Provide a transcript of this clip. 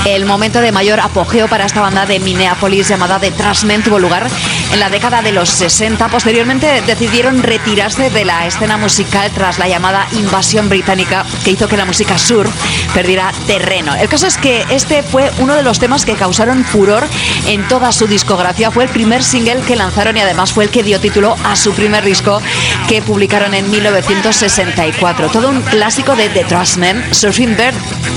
El momento de mayor apogeo para esta banda de Minneapolis llamada The Trashmen tuvo lugar en la década de los 60. Posteriormente decidieron retirarse de la escena musical tras la llamada invasión británica que hizo que la música surf perdiera terreno. El caso es que este fue uno de los temas que causaron furor en toda su discografía. Fue el primer single que lanzaron y además fue el que dio título a su primer disco que publicaron en 1964. Todo un clásico de The Trashmen, Surfing Bird.